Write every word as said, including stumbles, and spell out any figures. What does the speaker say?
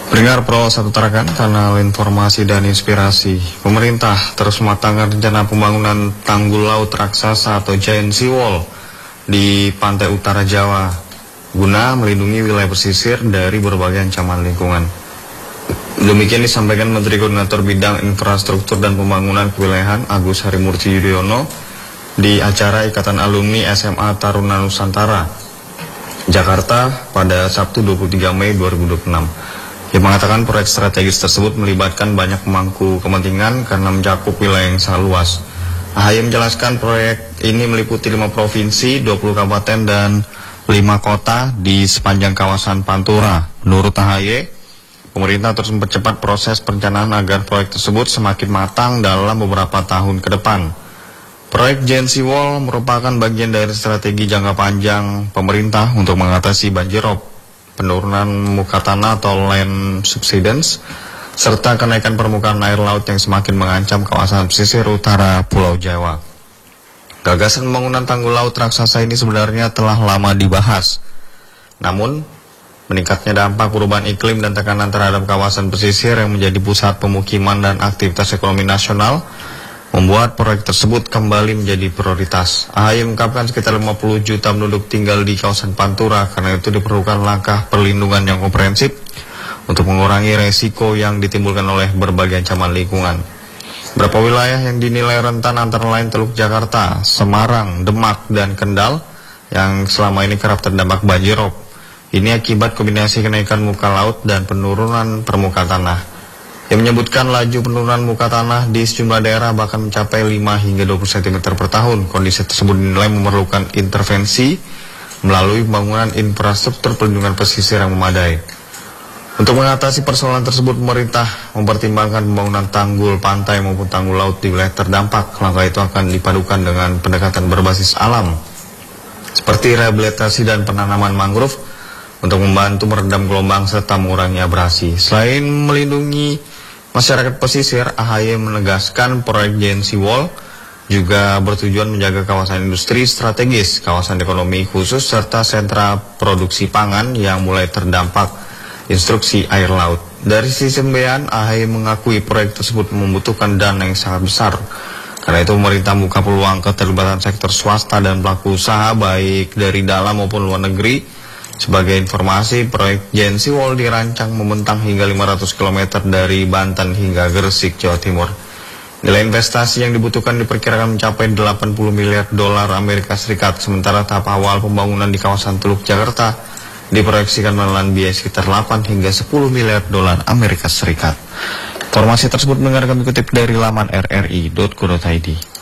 Pendengar Pro satu Tarakan, kanal informasi dan inspirasi. Pemerintah terus mematangkan rencana pembangunan tanggul laut raksasa atau giant sea wall di pantai utara Jawa guna melindungi wilayah pesisir dari berbagai ancaman lingkungan. Demikian disampaikan Menteri Koordinator Bidang Infrastruktur dan Pembangunan Kewilayahan Agus Harimurti Yudhoyono di acara Ikatan Alumni S M A Taruna Nusantara, Jakarta pada Sabtu dua puluh tiga Mei dua ribu dua puluh enam. Dia mengatakan proyek strategis tersebut melibatkan banyak pemangku kepentingan karena mencakup wilayah yang sangat luas. A H Y menjelaskan proyek ini meliputi lima provinsi, dua puluh kabupaten, dan lima kota di sepanjang kawasan Pantura. Menurut A H Y, pemerintah terus mempercepat proses perencanaan agar proyek tersebut semakin matang dalam beberapa tahun ke depan. Proyek Giant Sea Wall merupakan bagian dari strategi jangka panjang pemerintah untuk mengatasi banjirop, penurunan muka tanah atau land subsidence, serta kenaikan permukaan air laut yang semakin mengancam kawasan pesisir utara Pulau Jawa. Gagasan pembangunan tanggul laut raksasa ini sebenarnya telah lama dibahas. Namun, meningkatnya dampak perubahan iklim dan tekanan terhadap kawasan pesisir yang menjadi pusat pemukiman dan aktivitas ekonomi nasional membuat proyek tersebut kembali menjadi prioritas. A H Y mengungkapkan sekitar lima puluh juta penduduk tinggal di kawasan Pantura, karena itu diperlukan langkah perlindungan yang komprehensif untuk mengurangi resiko yang ditimbulkan oleh berbagai ancaman lingkungan. Beberapa wilayah yang dinilai rentan antara lain Teluk Jakarta, Semarang, Demak, dan Kendal yang selama ini kerap terdampak banjirop. Ini akibat kombinasi kenaikan muka laut dan penurunan permukaan tanah. Yang menyebutkan laju penurunan muka tanah di sejumlah daerah bahkan mencapai lima hingga dua puluh sentimeter per tahun. Kondisi tersebut dinilai memerlukan intervensi melalui pembangunan infrastruktur pelindungan pesisir yang memadai. Untuk mengatasi persoalan tersebut, pemerintah mempertimbangkan pembangunan tanggul pantai maupun tanggul laut di wilayah terdampak. Langkah itu akan dipadukan dengan pendekatan berbasis alam, seperti rehabilitasi dan penanaman mangrove untuk membantu meredam gelombang serta mengurangi abrasi. Selain melindungi masyarakat pesisir, A H Y menegaskan proyek Giant Sea Wall juga bertujuan menjaga kawasan industri strategis, kawasan ekonomi khusus, serta sentra produksi pangan yang mulai terdampak instruksi air laut. Dari sisi pembiayaan, A H Y mengakui proyek tersebut membutuhkan dana yang sangat besar. Karena itu pemerintah membuka peluang keterlibatan sektor swasta dan pelaku usaha baik dari dalam maupun luar negeri. Sebagai informasi, proyek Giant Sea Wall dirancang membentang hingga lima ratus kilometer dari Banten hingga Gresik, Jawa Timur. Nilai investasi yang dibutuhkan diperkirakan mencapai delapan puluh miliar dolar Amerika Serikat, sementara tahap awal pembangunan di kawasan Teluk Jakarta diproyeksikan menelan biaya sekitar delapan hingga sepuluh miliar dolar Amerika Serikat. Informasi tersebut mendengarkan dikutip dari laman r r i titik co titik i d.